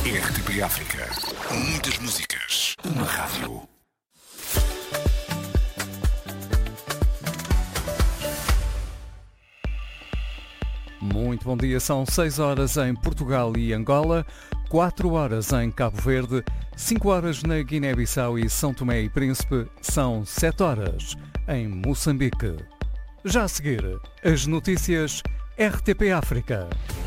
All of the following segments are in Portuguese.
RTP África. Muitas músicas. Uma rádio. Muito bom dia, são 6 horas em Portugal e Angola, 4 horas em Cabo Verde, 5 horas na Guiné-Bissau e São Tomé e Príncipe, são 7 horas em Moçambique. Já a seguir, as notícias RTP África.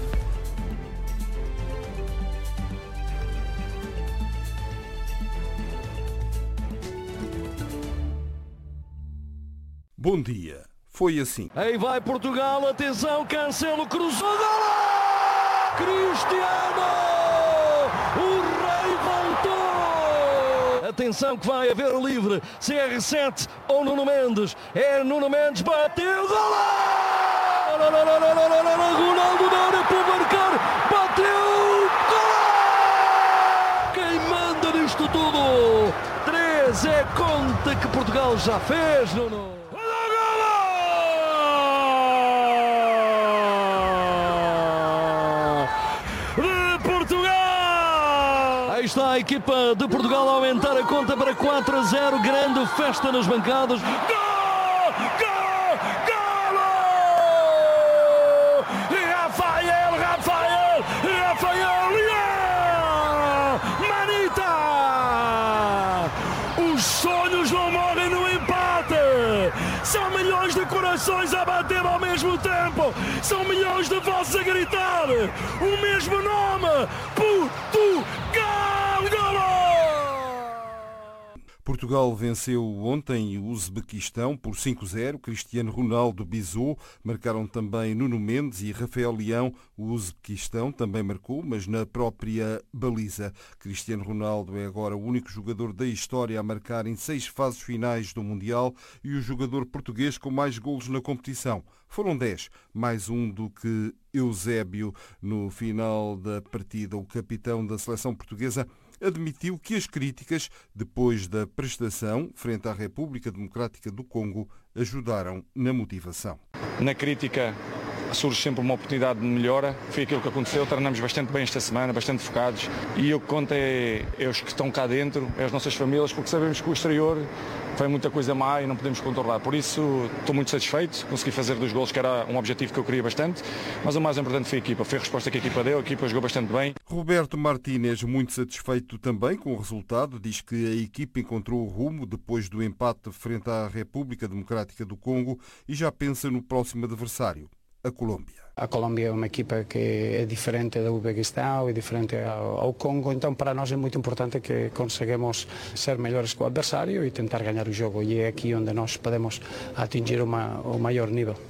Bom dia. Foi assim. Aí vai Portugal, atenção, Cancelo, cruzou, golo! Cristiano! O rei voltou! Atenção que vai haver o livre, CR7 ou Nuno Mendes. É Nuno Mendes, bateu, golo! Ronaldo na área para marcar, bateu, golo! Quem manda nisto tudo? 3 é conta que Portugal já fez, Nuno! Está a equipa de Portugal a aumentar a conta para 4-0, grande festa nas bancadas. Gol! Gol! Gol! Rafael! Yeah! Manita! Os sonhos não morrem no empate. São milhões de corações a bater ao mesmo tempo. São milhões de vozes a gritar o mesmo nome. Portugal! Portugal venceu ontem o Uzbequistão por 5-0. Cristiano Ronaldo bisou. Marcaram também Nuno Mendes e Rafael Leão. O Uzbequistão também marcou, mas na própria baliza. Cristiano Ronaldo é agora o único jogador da história a marcar em 6 fases finais do Mundial e o jogador português com mais golos na competição. Foram 10, mais um do que Eusébio. No final da partida, o capitão da seleção portuguesa admitiu que as críticas, depois da prestação frente à República Democrática do Congo, ajudaram na motivação. Na crítica surge sempre uma oportunidade de melhora. Foi aquilo que aconteceu. Treinamos bastante bem esta semana, bastante focados. E o que conta é os que estão cá dentro, é as nossas famílias, porque sabemos que o exterior foi muita coisa má e não podemos controlar. Por isso, estou muito satisfeito. Consegui fazer 2 golos, que era um objetivo que eu queria bastante. Mas o mais importante foi a equipa. Foi a resposta que a equipa deu. A equipa jogou bastante bem. Roberto Martínez, muito satisfeito também com o resultado, diz que a equipa encontrou o rumo depois do empate frente à República Democrática do Congo e já pensa no próximo adversário, a Colômbia. A Colômbia é uma equipa que é diferente do Uzbequistão, é diferente ao Congo, então para nós é muito importante que conseguimos ser melhores que o adversário e tentar ganhar o jogo, e é aqui onde nós podemos atingir o maior nível.